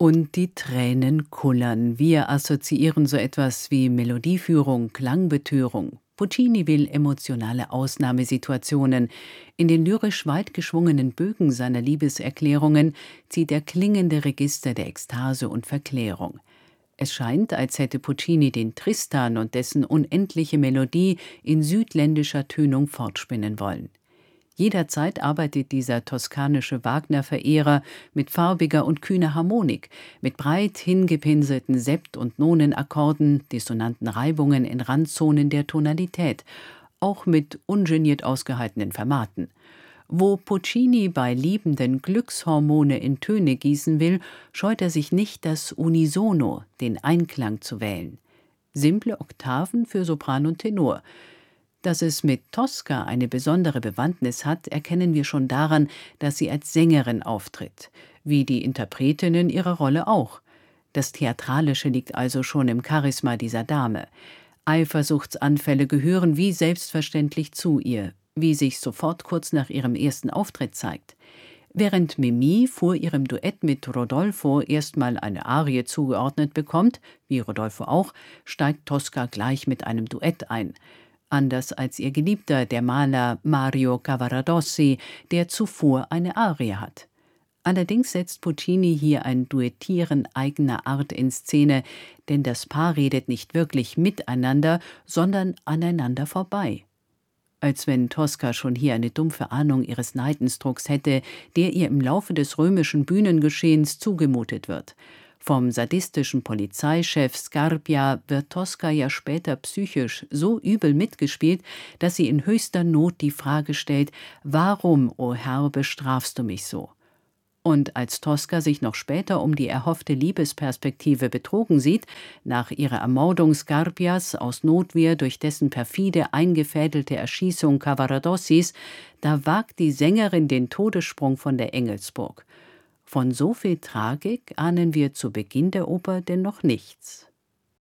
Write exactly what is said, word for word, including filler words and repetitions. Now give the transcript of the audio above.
Und die Tränen kullern. Wir assoziieren so etwas wie Melodieführung, Klangbetörung. Puccini will emotionale Ausnahmesituationen. In den lyrisch weit geschwungenen Bögen seiner Liebeserklärungen zieht er klingende Register der Ekstase und Verklärung. Es scheint, als hätte Puccini den Tristan und dessen unendliche Melodie in südländischer Tönung fortspinnen wollen. Jederzeit arbeitet dieser toskanische Wagner-Verehrer mit farbiger und kühner Harmonik, mit breit hingepinselten Sept- und Nonenakkorden, dissonanten Reibungen in Randzonen der Tonalität, auch mit ungeniert ausgehaltenen Fermaten. Wo Puccini bei Liebenden Glückshormone in Töne gießen will, scheut er sich nicht, das Unisono, den Einklang zu wählen. Simple Oktaven für Sopran und Tenor. Dass es mit Tosca eine besondere Bewandtnis hat, erkennen wir schon daran, dass sie als Sängerin auftritt, wie die Interpretinnen ihre Rolle auch. Das Theatralische liegt also schon im Charisma dieser Dame. Eifersuchtsanfälle gehören wie selbstverständlich zu ihr, wie sich sofort kurz nach ihrem ersten Auftritt zeigt. Während Mimì vor ihrem Duett mit Rodolfo erstmal eine Arie zugeordnet bekommt, wie Rodolfo auch, steigt Tosca gleich mit einem Duett ein. Anders als ihr Geliebter, der Maler Mario Cavaradossi, der zuvor eine Arie hat. Allerdings setzt Puccini hier ein Duettieren eigener Art in Szene, denn das Paar redet nicht wirklich miteinander, sondern aneinander vorbei. Als wenn Tosca schon hier eine dumpfe Ahnung ihres Leidensdrucks hätte, der ihr im Laufe des römischen Bühnengeschehens zugemutet wird. Vom sadistischen Polizeichef Scarpia wird Tosca ja später psychisch so übel mitgespielt, dass sie in höchster Not die Frage stellt: »Warum, o Herr, bestrafst du mich so?« Und als Tosca sich noch später um die erhoffte Liebesperspektive betrogen sieht, nach ihrer Ermordung Scarpias aus Notwehr durch dessen perfide eingefädelte Erschießung Cavaradossis, da wagt die Sängerin den Todessprung von der Engelsburg. Von so viel Tragik ahnen wir zu Beginn der Oper denn noch nichts.